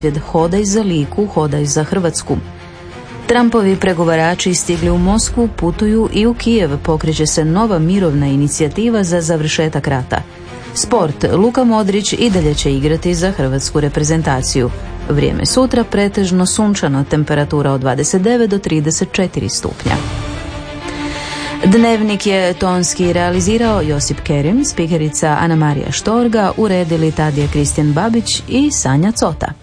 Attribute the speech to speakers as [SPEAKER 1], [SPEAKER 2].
[SPEAKER 1] Hodaj za Liku, hodaj za Hrvatsku. Trumpovi pregovarači stigli u Moskvu, putuju i u Kijev, pokreće se nova mirovna inicijativa za završetak rata. Sport, Luka Modrić i dalje će igrati za hrvatsku reprezentaciju. Vrijeme sutra pretežno sunčano, temperatura od 29 do 34 stupnja. Dnevnik je tonski realizirao Josip Kerim, spikerica Ana Marija Štorga, uredili Tadija Kristijan Babić i Sanja Cota.